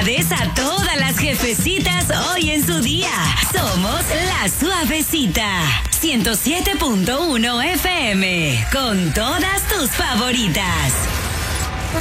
Felicidades a todas las jefecitas hoy en su día. Somos La Suavecita. 107.1 FM. Con todas tus favoritas.